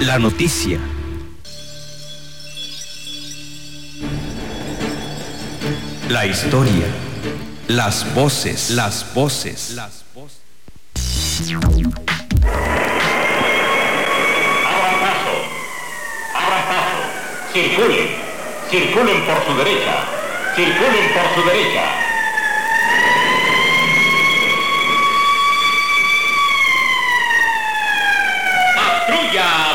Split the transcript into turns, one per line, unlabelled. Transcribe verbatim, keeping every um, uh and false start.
La noticia. La historia. Las voces, las voces, las voces.
Abran paso, abran paso, circulen, circulen por su derecha, circulen por su derecha. ¡Patrulla!